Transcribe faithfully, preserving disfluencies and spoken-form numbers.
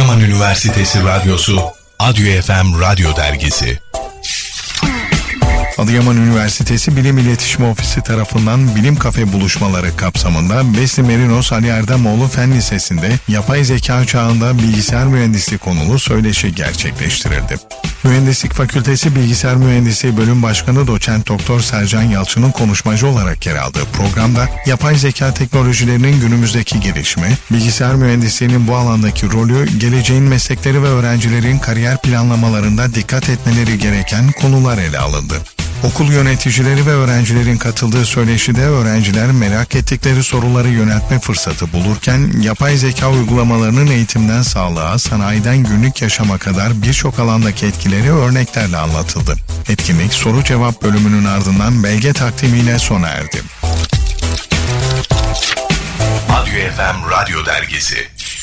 Adıyaman Üniversitesi Radyosu, Adyo F M Radyo Dergisi. Adıyaman Üniversitesi Bilim İletişim Ofisi tarafından Bilim Kafe buluşmaları kapsamında Besli Merinos Ali Erdemoğlu Fen Lisesi'nde yapay zeka çağında bilgisayar mühendisliği konulu söyleşi gerçekleştirildi. Mühendislik Fakültesi Bilgisayar Mühendisliği Bölüm Başkanı Doçent Doktor Sercan Yalçın'ın konuşmacı olarak yer aldığı programda yapay zeka teknolojilerinin günümüzdeki gelişimi, bilgisayar mühendisliğinin bu alandaki rolü, geleceğin meslekleri ve öğrencilerin kariyer planlamalarında dikkat etmeleri gereken konular ele alındı. Okul yöneticileri ve öğrencilerin katıldığı söyleşide öğrenciler merak ettikleri soruları yöneltme fırsatı bulurken yapay zeka uygulamalarının eğitimden sağlığa, sanayiden günlük yaşama kadar birçok alandaki etkileri örneklerle anlatıldı. Etkinlik soru cevap bölümünün ardından belge takdimiyle sona erdi. Adyo F M Radyo Dergisi.